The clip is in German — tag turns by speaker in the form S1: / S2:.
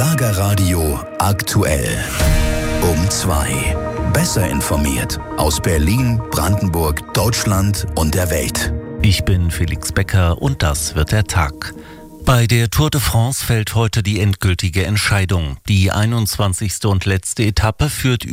S1: Schlagerradio aktuell. Um 2. Besser informiert aus Berlin, Brandenburg, Deutschland und der Welt.
S2: Ich bin Felix Becker und das wird der Tag. Bei der Tour de France fällt heute die endgültige Entscheidung. Die 21. und letzte Etappe führt